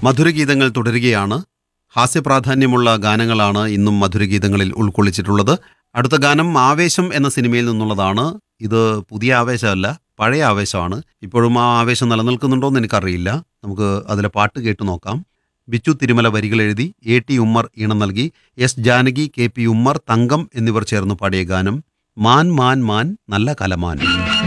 മധുരഗീതങ്ങൾ തുടരുകയാണ്. ഹാസ്യപ്രാധാന്യമുള്ള ഗാനങ്ങളാണ് ഇന്നും മധുരഗീതങ്ങളിൽ ഉൾക്കൊള്ളിച്ചിട്ടുള്ളത്. അടുത്ത ഗാനം ആവേശം എന്ന സിനിമയിൽ നിന്നുള്ളതാണ്. ഇത് പുതിയ ആവേശമല്ല, പഴയ ആവേശമാണ്. ഇപ്പോഴും ആ ആവേശം നിലനിൽക്കുന്നുണ്ടോ എന്ന് എനിക്കറിയില്ല. നമുക്ക് അതിലെ പാട്ട് കേട്ടു നോക്കാം. ബിച്ചു തിരുമല വരികൾ എഴുതി A.T. ഉമ്മർ ഈണം നൽകി എസ് ജാനകി, K.P. ഉമ്മർ, തങ്കം എന്നിവർ ചേർന്ന് പാടിയ ഗാനം മാൻ മാൻ മാൻ നല്ല കലമാൻ.